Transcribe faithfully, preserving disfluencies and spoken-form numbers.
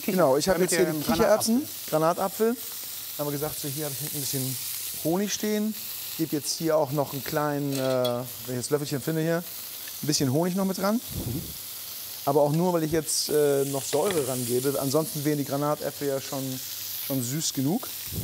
Genau, ich habe Mit jetzt hier dem die Kichererbsen, Granatapfel. Dann haben wir gesagt, so hier habe ich hinten ein bisschen Honig stehen. Ich gebe jetzt hier auch noch einen kleinen, äh, wenn ich das Löffelchen finde hier, ein bisschen Honig noch mit dran. Mhm. Aber auch nur, weil ich jetzt äh, noch Säure rangebe. Ansonsten wären die Granatäpfel ja schon, schon süß genug.